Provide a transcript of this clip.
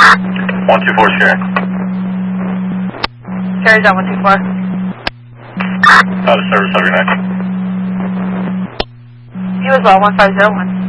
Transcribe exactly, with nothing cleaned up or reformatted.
one two four, Sherry. Sherry's on one two four. Out of service, have a good night. You as well, one five zero one.